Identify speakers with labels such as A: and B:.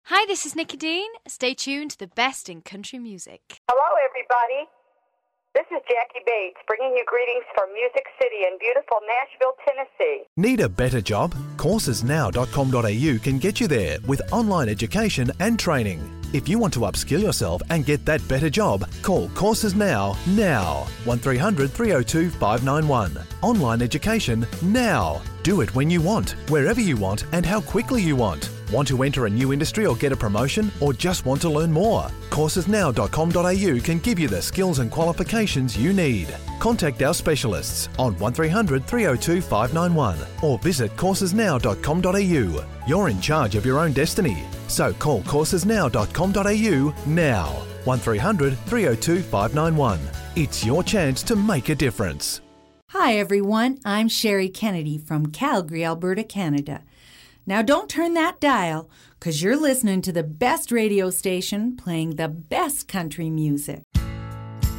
A: Hi, this is Nikki Dean. Stay tuned to the best in country music.
B: Hello, everybody. This is Jackie Bates, bringing you greetings from Music City in beautiful Nashville, Tennessee.
C: Need a better job? Coursesnow.com.au can get you there with online education and training. If you want to upskill yourself and get that better job, call Courses Now. 1300 302 591. Online education now. Do it when you want, wherever you want, and how quickly you want. Want to enter a new industry or get a promotion, or just want to learn more? Coursesnow.com.au can give you the skills and qualifications you need. Contact our specialists on 1300 302 591 or visit coursesnow.com.au. You're in charge of your own destiny, so call coursesnow.com.au now. 1300 302 591. It's your chance to make a difference.
D: Hi everyone, I'm Sherry Kennedy from Calgary, Alberta, Canada. Now don't turn that dial, because you're listening to the best radio station playing the best country music.